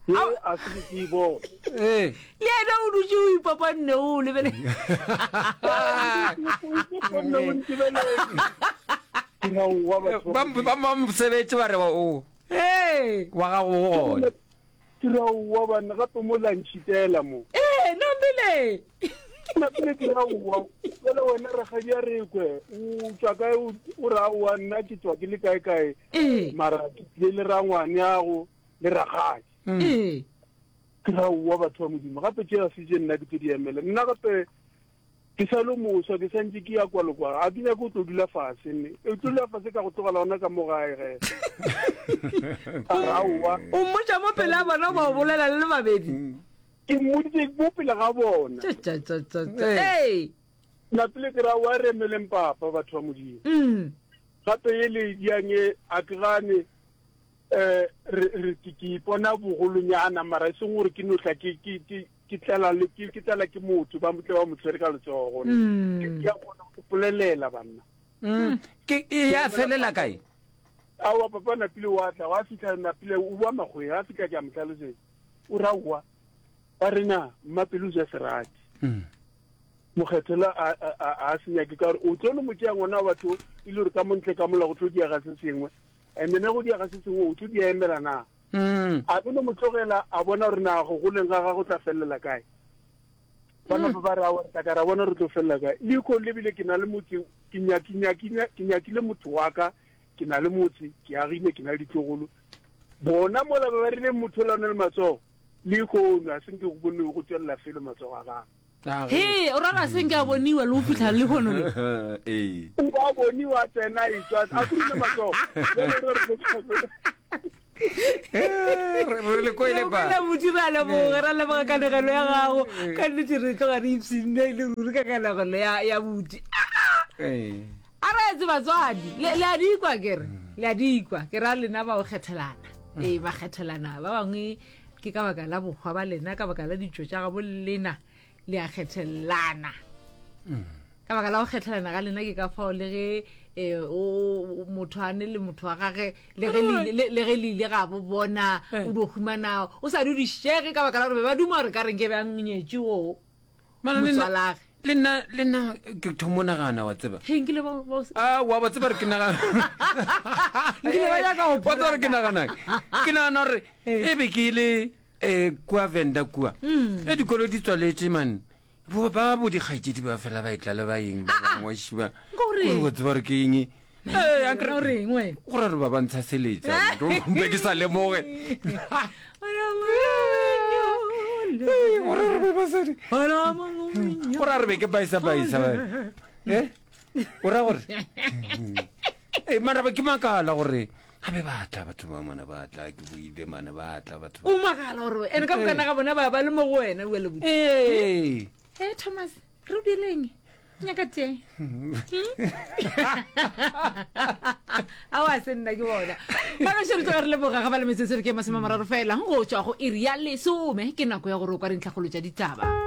a se ke bo le ena o dutse o ipapanne o lebele ba mosebetsi ba re o wa ga go gona tirawa bana gape mo lantšhitela mo nambele napile tirawa fela wena ragadi a rekwe o tswa kae o ra wa nna ke tswa ke le kae mara le ra ngwane yago le ragadi tirawa batho ba modimo gape ke a setse nna ke di emele nna gape ke sa lo moswa ke santse ke ya kwalokwa a ke nyaka o tlo dula fase e tlola fase ka go tlogela ona ka mogae ge o mmotsa mo pele a bona ba o bolela le babedi ke mmoditse mo pele ga bona na pele ke ra wa re emeleng papa batho ba modimo gape ye le diange a ke gane re ke ipona bogolonyana mara e seng gore ke notla ke tlela ke motho ba motle wa motlhere ka letsogo ke ya gona go polelela banna ke ya felela kae awa papa na pile wa tla wa fitla na pile o bua magwe ha fitla ke a mtlhalose o rawa ba rena mmapelo ja serati mogethela a senya ke ka o tsone mo tšea ngwana wa batho e le re ka montle ka mola go tlo diaga se sengwe mena go diaga se sengwe o tlo di emela na a bone motlogela a bona gore na go goleng ga go tla felela kae bana ba ra wa ka ra bona re tlo felela kae le ko lebile ke na le motse ke nyakile motho wa ka ke na le motse ke agile ke na le ditlogolo bona mola ba rile motho la nna le matsogo le ko na se ke go bone go tswela felo matsogo a ga o rara se nke a boniwa le o fitlha le gono le o ba boniwa tsena e tswa a tsile matsogo re le ko ile ba la modirala mo ga rala ba ka negelo ya gago ka nnete re tloga re ipsine le ruri ka kanegelo ya buti a re etse batswadi le a dikwa kere le a dikwa ke ra lena ba o kgethelana ba kgethelana ba bangwe ke ka baka la bokgwa ba lena ka baka la ditso tša gabo lena le a kgethelana ka baka la go kgethelana ga lena ke ka fao le ge o motho ane le motho wa gage le ge le ile ga bo bona o di humana o sa di shege ka baka la gore ba duma gore ka reng ke bang nyetse o motswalage lena ke thomona gana wa tseba nkile wa ba tseba re ke nagana ke nagana gore e be ke ile kua venda kua e dikolo di tswaletse man ba bo dikgaitsedi ba fela ba itlale ba eng ba bangwaši ba o tseba re ke eng gore re ba bantsha seletsa be ke sa lemoge gore re be ke baisa o ra gore mara ba ke makala gore ga be batla batho ba mana batla ke boile mana batla batho o makala gore ene ka bokana ga bona ba le mo go wena o le botse Thomas re dileng nyaka teng a wa se nna ke bona ba ba shiri tsa re le boga ga ba le metsetse re ke masema mararo fela go tswa go iri ya lesome ke nako ya gore o ka re ntlhagolo tša ditaba